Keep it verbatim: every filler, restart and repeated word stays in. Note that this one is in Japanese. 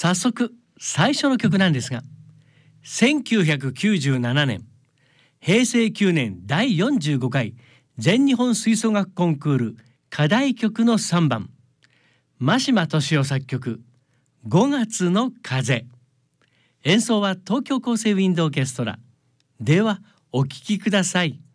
早速最初の曲なんですが、せんきゅうひゃくきゅうじゅうななねんへいせいきゅうねんだいよんじゅうごかい全日本吹奏楽コンクール課題曲のさんばん、真島俊夫作曲ごがつの風。演奏は東京厚生ウィンドオーケストラ。ではお聴きください。